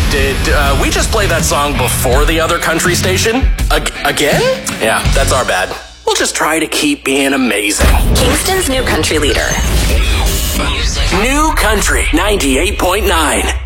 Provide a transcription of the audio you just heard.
Did we just play that song before the other country station? Again? Yeah, that's our bad. We'll just try to keep being amazing. Kingston's new country leader. New Country 98.9.